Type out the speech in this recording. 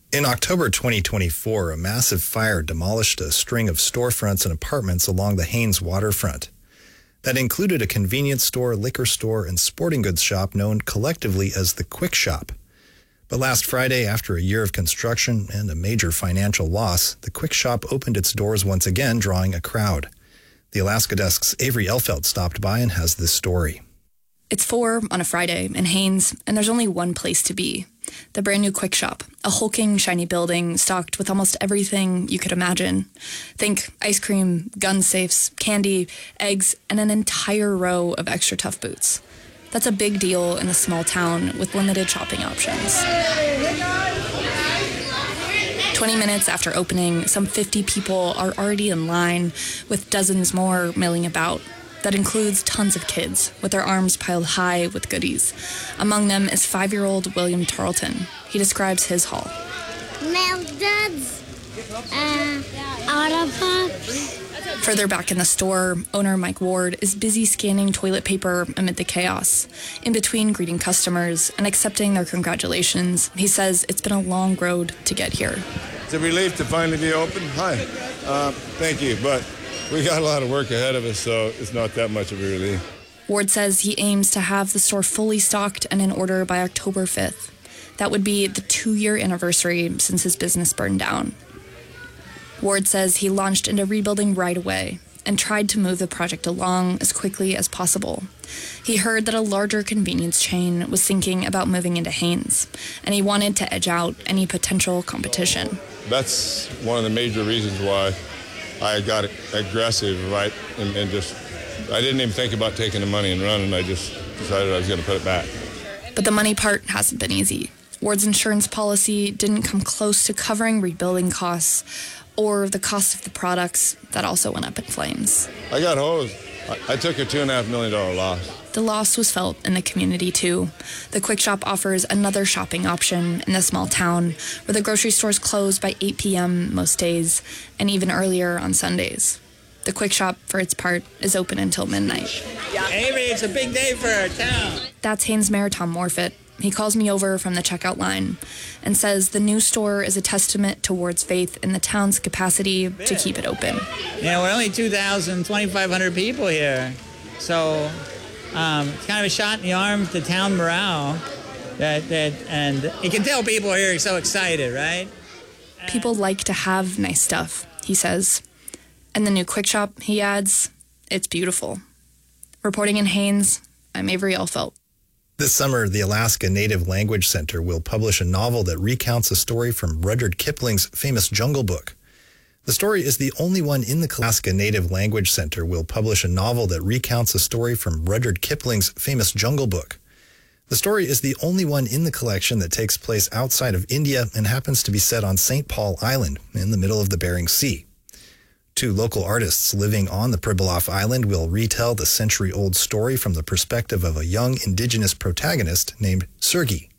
In October 2024, a massive fire demolished a string of storefronts and apartments along the Haines waterfront. That included a convenience store, liquor store, and sporting goods shop known collectively as the Quick Shop. But last Friday, after a year of construction and a major financial loss, the Quick Shop opened its doors once again, drawing a crowd. The Alaska Desk's Avery Elfelt stopped by and has this story. It's 4 on a Friday in Haines, and there's only one place to be. The brand new Quick Shop, a hulking, shiny building stocked with almost everything you could imagine. Think ice cream, gun safes, candy, eggs, and an entire row of extra tough boots. That's a big deal in a small town with limited shopping options. 20 minutes after opening, some 50 people are already in line, with dozens more milling about. That includes tons of kids, with their arms piled high with goodies. Among them is 5-year-old William Tarleton. He describes his haul. Milk duds, auto pops. Further back in the store, owner Mike Ward is busy scanning toilet paper amid the chaos. In between greeting customers and accepting their congratulations, he says it's been a long road to get here. It's a relief to finally be open. Hi. Thank you, but we got a lot of work ahead of us, so it's not that much of a relief. Ward says he aims to have the store fully stocked and in order by October 5th. That would be the 2-year anniversary since his business burned down. Ward says he launched into rebuilding right away and tried to move the project along as quickly as possible. He heard that a larger convenience chain was thinking about moving into Haines, and he wanted to edge out any potential competition. That's one of the major reasons why I got aggressive, right, and just, I didn't even think about taking the money and running. I just decided I was going to put it back. But the money part hasn't been easy. Ward's insurance policy didn't come close to covering rebuilding costs or the cost of the products that also went up in flames. I got hosed. I took a $2.5 million loss. The loss was felt in the community, too. The Quick Shop offers another shopping option in the small town, where the grocery stores close by 8 p.m. most days, and even earlier on Sundays. The Quick Shop, for its part, is open until midnight. Avery, it's a big day for our town. That's Haines Mayor Tom Morfitt. He calls me over from the checkout line and says the new store is a testament to Ward's faith in the town's capacity to keep it open. Yeah, we're only 2,500 people here, so it's kind of a shot in the arm to town morale. And you can tell people here are so excited, right? People like to have nice stuff, he says. And the new Quick Shop, he adds, it's beautiful. Reporting in Haines, I'm Avery Elfelt. This summer, the Alaska Native Language Center will publish a novel that recounts a story from Rudyard Kipling's famous Jungle Book. The story is the only one in the Alaska Native Language Center will publish a novel that recounts a story from Rudyard Kipling's famous Jungle Book. The story is the only one in the collection that takes place outside of India and happens to be set on St. Paul Island in the middle of the Bering Sea. 2 local artists living on the Pribilof Island will retell the century-old story from the perspective of a young indigenous protagonist named Sergei.